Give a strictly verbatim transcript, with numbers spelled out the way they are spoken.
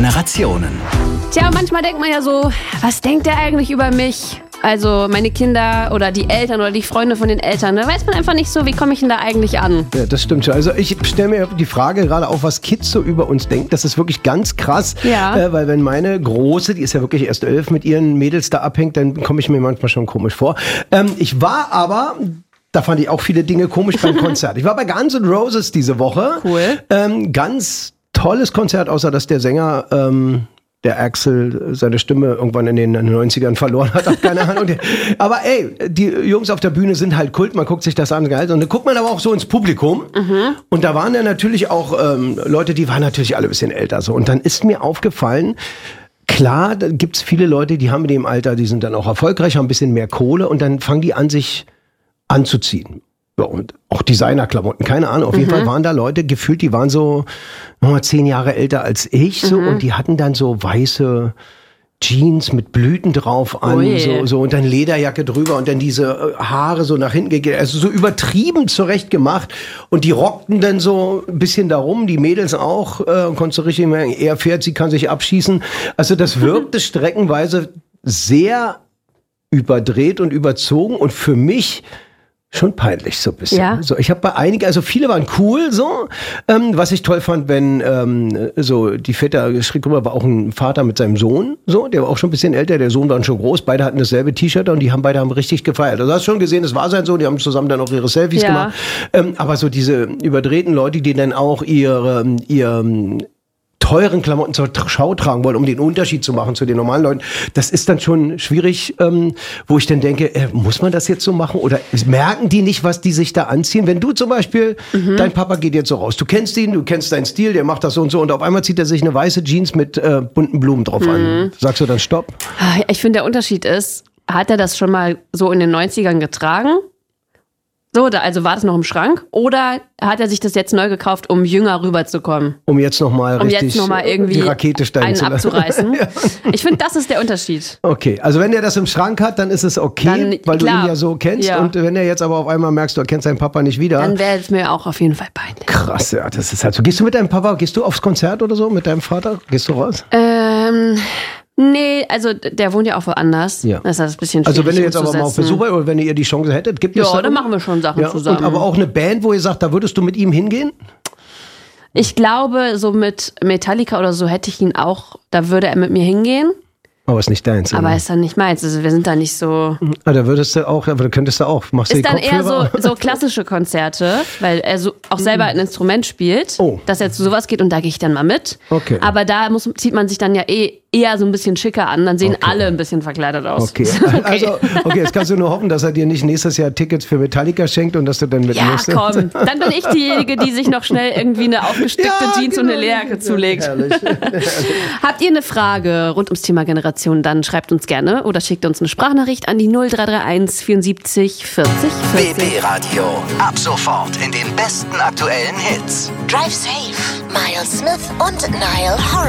Generationen. Tja, manchmal denkt man ja so, was denkt der eigentlich über mich? Also meine Kinder oder die Eltern oder die Freunde von den Eltern. Da weiß man einfach nicht so, wie komme ich denn da eigentlich an? Ja, das stimmt schon. Also ich stelle mir die Frage gerade auch, was Kids so über uns denken. Das ist wirklich ganz krass. Ja. Äh, weil wenn meine Große, die ist ja wirklich erst elf, mit ihren Mädels da abhängt, dann komme ich mir manchmal schon komisch vor. Ähm, ich war aber... Da fand ich auch viele Dinge komisch beim Konzert. Ich war bei Guns N' Roses diese Woche. Cool. Ähm, ganz tolles Konzert, außer dass der Sänger, ähm, der Axl, seine Stimme irgendwann in den neunzigern verloren hat. Hab keine Ahnung. Aber ey, die Jungs auf der Bühne sind halt Kult. Man guckt sich das an. Geil. Und dann guckt man aber auch so ins Publikum. Mhm. Und da waren ja natürlich auch ähm, Leute, die waren natürlich alle ein bisschen älter. So. Und dann ist mir aufgefallen, klar, da gibt's viele Leute, die haben in dem Alter, die sind dann auch erfolgreich, haben ein bisschen mehr Kohle. Und dann fangen die an, sich anzuziehen. Ja, und auch Designerklamotten, keine Ahnung. Auf jeden Mhm. Fall waren da Leute gefühlt, die waren so nochmal zehn Jahre älter als ich, so, Mhm. und die hatten dann so weiße Jeans mit Blüten drauf an, Ui. so, so, und dann Lederjacke drüber und dann diese äh, Haare so nach hinten gegeben, also so übertrieben zurecht gemacht. Und die rockten dann so ein bisschen darum, die Mädels auch, äh, konntest du richtig merken, er fährt, sie kann sich abschießen. Also das wirkte streckenweise sehr überdreht und überzogen und für mich schon peinlich so ein bisschen. Ja. So, ich habe bei einigen, also viele waren cool so. Ähm, was ich toll fand, wenn ähm, so die Väter schräg rüber war auch ein Vater mit seinem Sohn, so, der war auch schon ein bisschen älter, der Sohn war schon groß, beide hatten dasselbe T-Shirt und die haben beide haben richtig gefeiert. Also du hast schon gesehen, das war sein Sohn, die haben zusammen dann auch ihre Selfies Ja. gemacht. Ähm, aber so diese überdrehten Leute, die dann auch ihre ihr teuren Klamotten zur Schau tragen wollen, um den Unterschied zu machen zu den normalen Leuten. Das ist dann schon schwierig, ähm, wo ich dann denke, äh, muss man das jetzt so machen? Oder merken die nicht, was die sich da anziehen? Wenn du zum Beispiel, mhm. dein Papa geht jetzt so raus, du kennst ihn, du kennst deinen Stil, der macht das so und so und auf einmal zieht er sich eine weiße Jeans mit äh, bunten Blumen drauf mhm. an. Sagst du dann Stopp? Ich finde, der Unterschied ist, hat er das schon mal so in den neunzigern getragen? So, da, also war das noch im Schrank? Oder hat er sich das jetzt neu gekauft, um jünger rüberzukommen? Um jetzt nochmal um richtig jetzt noch mal irgendwie die Rakete steigen einen zu lassen. abzureißen. Ja. Ich finde, das ist der Unterschied. Okay, also wenn er das im Schrank hat, dann ist es okay, Dann, weil du klar. ihn ja so kennst. Ja. Und wenn er jetzt aber auf einmal merkst, du erkennst deinen Papa nicht wieder. Dann wäre es mir auch auf jeden Fall peinlich. Krass, ja, das ist halt so. Gehst du mit deinem Papa, gehst du aufs Konzert oder so, mit deinem Vater? Gehst du raus? Ähm, nee, also der wohnt ja auch woanders. Ja. Das ist ein bisschen schwierig. Also wenn ihr jetzt aber mal auf umzusetzen. Besuch seid oder wenn ihr die Chance hättet, gibt es Ja, da dann machen wir schon Sachen ja, zusammen. Und aber auch eine Band, wo ihr sagt, da würdest du mit ihm hingehen? Ich glaube, so mit Metallica oder so hätte ich ihn auch, da würde er mit mir hingehen. Aber ist nicht deins. Aber oder? ist dann nicht meins. Also wir sind da nicht so. Ah, da würdest du auch, aber da könntest du auch. Machst du Ist die dann eher Kopfhörer? so, so klassische Konzerte, weil er so auch selber ein Instrument spielt, Oh. dass er zu sowas geht und da gehe ich dann mal mit. Okay. Aber da muss, zieht man sich dann ja eh eher so ein bisschen schicker an, dann sehen alle ein bisschen verkleidet aus. Okay. Also, okay, jetzt kannst du nur hoffen, dass er dir nicht nächstes Jahr Tickets für Metallica schenkt und dass du dann mit Ja, musst. komm, dann bin ich diejenige, die sich noch schnell irgendwie eine aufgestickte Ja, Jeans genau. und eine Lederjacke zulegt. Herrlich. Habt ihr eine Frage rund ums Thema Generation, dann schreibt uns gerne oder schickt uns eine Sprachnachricht an die null drei drei eins vierundsiebzig vierzig B vierzig. B Radio. Ab sofort in den besten aktuellen Hits. Drive safe. Miles Smith und Niall Horan.